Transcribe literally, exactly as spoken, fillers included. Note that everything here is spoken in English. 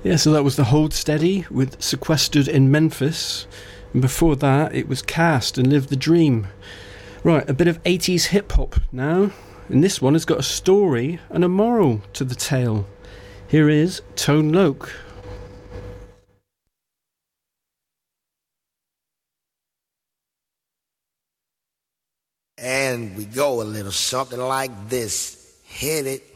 Yeah, so that was the Hold Steady with Sequestered in Memphis. And before that, it was Cast and Live the Dream. Right, a bit of eighties hip-hop now. And this one has got a story and a moral to the tale. Here is Tone Loc. And we go a little something like this. Hit it.